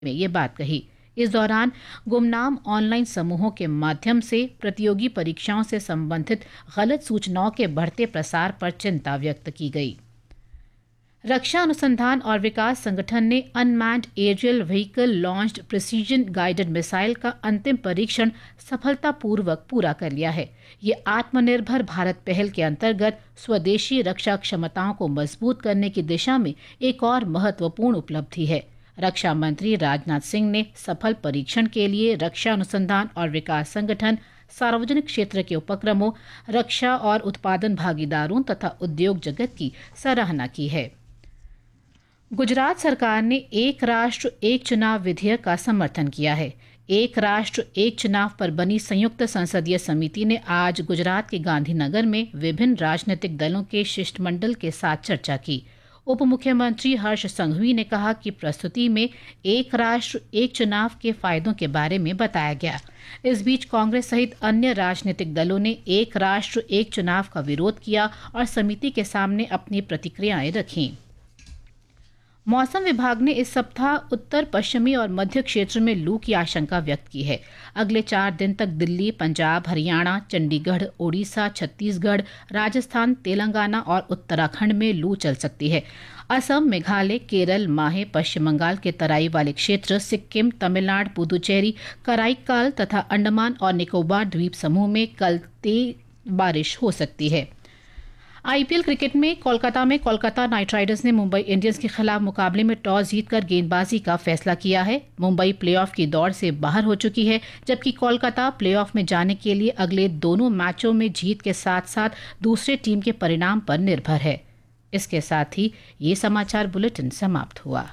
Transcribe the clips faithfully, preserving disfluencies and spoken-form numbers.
में ये बात कही। इस दौरान गुमनाम ऑनलाइन समूहों के माध्यम से प्रतियोगी परीक्षाओं से संबंधित गलत सूचनाओं के बढ़ते प्रसार पर चिंता व्यक्त की गई। रक्षा अनुसंधान और विकास संगठन ने unmanned aerial vehicle launched precision guided missile का अंतिम परीक्षण सफलतापूर्वक पूरा कर लिया है। ये आत्मनिर्भर भारत पहल के अंतर्गत स्वदेशी रक्षा क्षमताओं को मजबूत करने की दिशा में एक और महत्वपूर्ण उपलब्धि है। रक्षा मंत्री राजनाथ सिंह ने सफल परीक्षण के लिए रक्षा अनुसंधान और विकास संगठन, सार्वजनिक क्षेत्र के उपक्रमों, रक्षा और उत्पादन भागीदारों तथा उद्योग जगत की सराहना की है। गुजरात सरकार ने एक राष्ट्र एक चुनाव विधेयक का समर्थन किया है। एक राष्ट्र एक चुनाव पर बनी संयुक्त संसदीय समिति ने आज गुजरात के गांधीनगर में विभिन्न राजनीतिक दलों के शिष्टमंडल के साथ चर्चा की। उप मुख्यमंत्री हर्ष संघवी ने कहा कि प्रस्तुति में एक राष्ट्र एक चुनाव के फायदों के बारे में बताया गया। इस बीच कांग्रेस सहित अन्य राजनीतिक दलों ने एक राष्ट्र एक चुनाव का विरोध किया और समिति के सामने अपनी प्रतिक्रियाएं रखीं। मौसम विभाग ने इस सप्ताह उत्तर पश्चिमी और मध्य क्षेत्र में लू की आशंका व्यक्त की है। अगले चार दिन तक दिल्ली, पंजाब, हरियाणा, चंडीगढ़, ओडिशा, छत्तीसगढ़, राजस्थान, तेलंगाना और उत्तराखंड में लू चल सकती है। असम, मेघालय, केरल, माहे, पश्चिम बंगाल के तराई वाले क्षेत्र, सिक्किम, तमिलनाडु, पुदुचेरी, कराईकाल तथा अंडमान और निकोबार द्वीप समूह में कल तेज बारिश हो सकती है। आईपीएल क्रिकेट में कोलकाता में कोलकाता नाइट राइडर्स ने मुंबई इंडियंस के खिलाफ मुकाबले में टॉस जीतकर गेंदबाजी का फैसला किया है। मुंबई प्लेऑफ की दौड़ से बाहर हो चुकी है, जबकि कोलकाता प्लेऑफ में जाने के लिए अगले दोनों मैचों में जीत के साथ साथ दूसरे टीम के परिणाम पर निर्भर है। इसके साथ ही ये समाचार बुलेटिन समाप्त हुआ।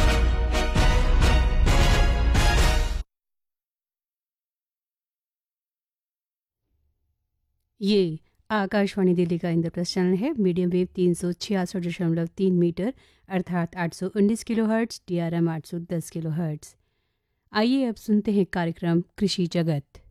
ये आकाशवाणी दिल्ली का इंद्रप्रस्थ चैनल है। मीडियम वेव तीन सौ छियासठ दशमलव तीन मीटर अर्थात आठ सौ उन्नीस किलो हर्ट्ज, डीआरएम आठ सौ दस किलो हर्ट्ज। आइए अब सुनते हैं कार्यक्रम कृषि जगत।